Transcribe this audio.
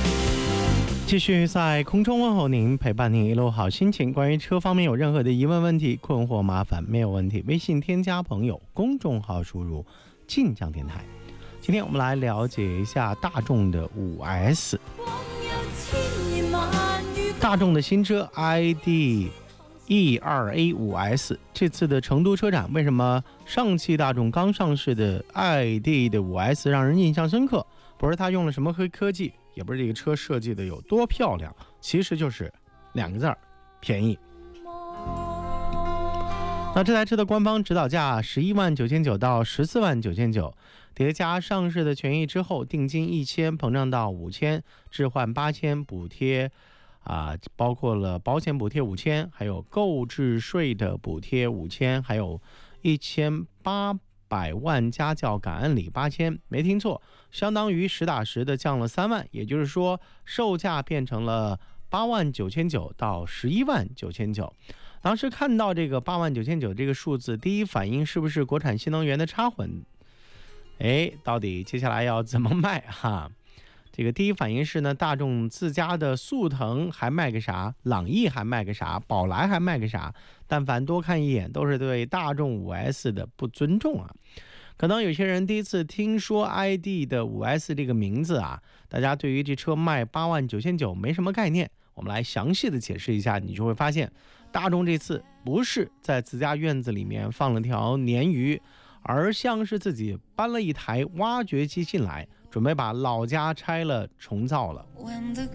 继续在空中问候您，陪伴您一路好心情。关于车方面有任何的疑问、问题、困惑、麻烦，没有问题，微信添加朋友，公众号输入晋江电台。今天我们来了解一下大众的 5S。 大众的新车 ID E2A 5S， 这次的成都车展，为什么上汽大众刚上市的 ID 的 5S 让人印象深刻？不是它用了什么黑科技，也不是这个车设计的有多漂亮，其实就是2个字儿：便宜。那这台车的官方指导价11.99000到14.99000，叠加上市的权益之后，定金1000膨胀到5000，置换8000，补贴包括了保险补贴5000，还有购置税的补贴5000，还有1800万家教感恩礼8000，没听错，相当于实打实的降了3万，也就是说售价变成了8.99000到11.99000。当时看到这个8.99000这个数字，第一反应是不是国产新能源的插混？到底接下来要怎么卖哈？这个第一反应是呢，大众自家的速腾还卖个啥，朗逸还卖个啥，宝来还卖个啥，但凡多看一眼都是对大众 5S 的不尊重啊。可能有些人第一次听说 ID 的 5S 这个名字啊，大家对于这车卖8.99000没什么概念。我们来详细的解释一下，你就会发现大众这次不是在自家院子里面放了条鲶鱼，而像是自己搬了一台挖掘机进来，准备把老家拆了重造了。